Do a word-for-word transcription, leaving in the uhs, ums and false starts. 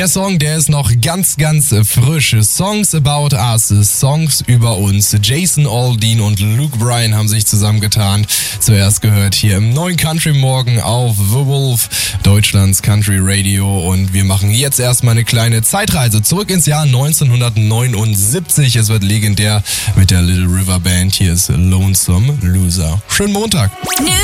Der Song, der ist noch ganz, ganz frisch. Songs About Us, Songs über uns. Jason Aldean und Luke Bryan haben sich zusammengetan. Zuerst gehört hier im neuen Country Morgen auf The Wolf, Deutschlands Country Radio. Und wir machen jetzt erstmal eine kleine Zeitreise zurück ins Jahr neunzehnhundertneunundsiebzig. Es wird legendär mit der Little River Band. Hier ist Lonesome Loser. Schönen Montag. New